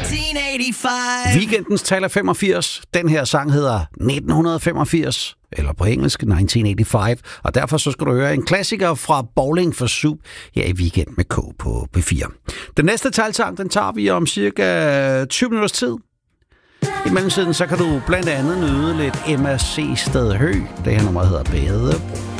1985. Weekendens tal er 85. Den her sang hedder 1985, eller på engelsk 1985. Og derfor så skal du høre en klassiker fra Bowling for Soup her i Weekend med K på P4. Den næste talsang, den tager vi om cirka 20 minutters tid. I mellemtiden så kan du blandt andet nyde lidt Emma C. Stedhø. Det her nummer hedder Badebro.